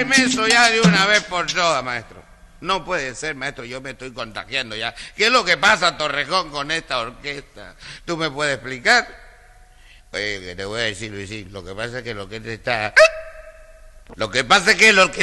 Eso ya de una vez por todas, maestro. No puede ser, maestro, yo me estoy contagiando ya. ¿Qué es lo que pasa, Torrejón, con esta orquesta? ¿Tú me puedes explicar? Oye, que te voy a decir, Luisín, lo que pasa es que lo que te está... Lo que pasa es que lo que